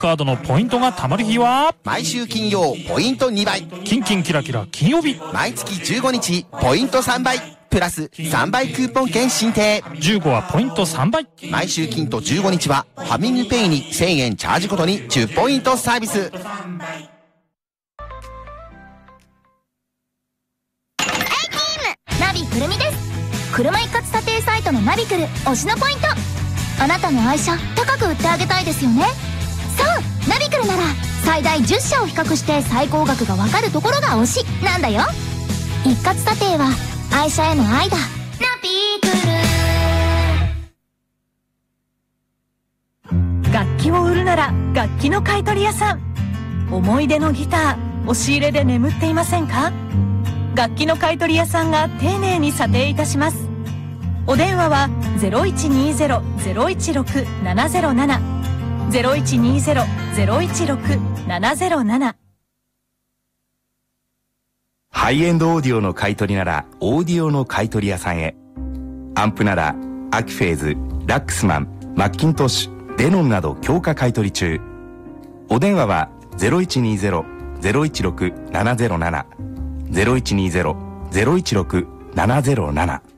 カードのポイントが貯まる日は毎週金曜ポイント2倍、 キンキンキラキラ金曜日、 毎月15日ポイント3倍プラス3倍クーポン券申請。 15はポイント3倍。 毎週金と15日はファミングペイに1000円チャージごとに10ポイントサービス。 ナビくるみです。車一括査定サイトのナビくる推しのポイント。あなたの愛車高く売ってあげたいですよね。そう、ナビくるなら最大10社を比較して最高額がわかるところが推しなんだよ。一括査定は愛車への愛だ。ナビくる。 楽器を売るなら楽器の買取屋さん。思い出のギター押し入れで眠っていませんか？楽器の買取屋さんが丁寧に査定いたします。お電話は 0120-016-707 0120-016-707。 ハイエンドオーディオの買い取りならオーディオの買い取り屋さんへ。アンプならアキフェーズ、ラックスマン、マッキントッシュ、デノンなど強化買い取り中。お電話は 0120-016-707 0120-016-707。